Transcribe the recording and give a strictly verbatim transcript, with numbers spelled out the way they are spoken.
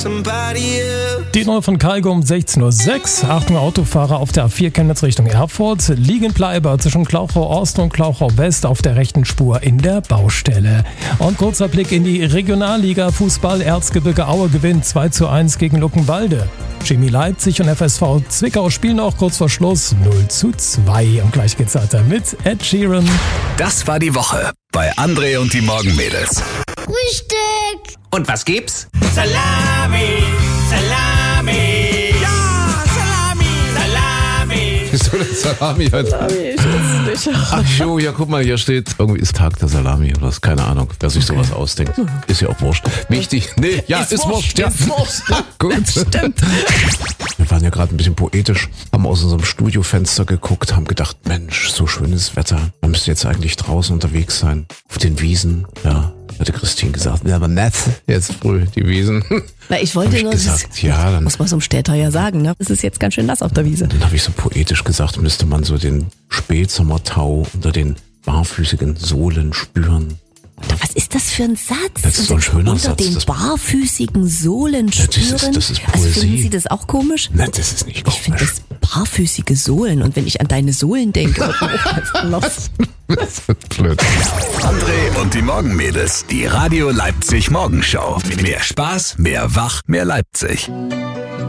Die neue von Kaigo um sechzehn Uhr sechs. Achtung, Autofahrer auf der A vier Chemnitz Richtung Erfurt. Liegen Bleiber zwischen Klauchau Ost und Klauchau West auf der rechten Spur in der Baustelle. Und kurzer Blick in die Regionalliga Fußball. Erzgebirge Aue gewinnt zwei zu eins gegen Luckenwalde. Chemie Leipzig und F S V Zwickau spielen auch kurz vor Schluss null zu zwei. Und gleich geht's weiter mit Ed Sheeran. Das war die Woche bei André und die Morgenmädels. Frühstück! Und was gibt's? Salami, Salami, ja, Salami, Salami. Wieso denn Salami heute? Salami, ich weiß es nicht. Ach jo, ja, guck mal, hier steht, irgendwie ist Tag der Salami oder was, keine Ahnung, wer sich sowas ausdenkt. Ist ja auch wurscht. Wichtig, nee, ja, ist, ist wurscht, ja. Ist wurscht. Gut. Stimmt. Wir waren ja gerade ein bisschen poetisch, haben aus unserem Studiofenster geguckt, haben gedacht, Mensch, so schönes Wetter. Man müsste jetzt eigentlich draußen unterwegs sein, auf den Wiesen, ja. Hatte Christine gesagt, ja, aber nett, jetzt früh, die Wiesen. Na, ich wollte ich nur, gesagt, das ja, dann, muss man so einem Städter ja sagen, ne? Es ist jetzt ganz schön nass auf der Wiese. dann habe ich so poetisch gesagt, müsste man so den Spätsommertau unter den barfüßigen Sohlen spüren. Was ist das für ein Satz? Das ist so ein schöner Unter Satz. den Das- barfüßigen Sohlen Ja, das ist- spüren? das ist Also Poesie. finden Sie das auch komisch? Nein, das ist nicht Ich finde komisch. das barfüßige Sohlen. Und wenn ich an deine Sohlen denke, Das ist blöd. André und die Morgenmädels. Die Radio Leipzig Morgenshow. Mehr Spaß, mehr Wach, mehr Leipzig.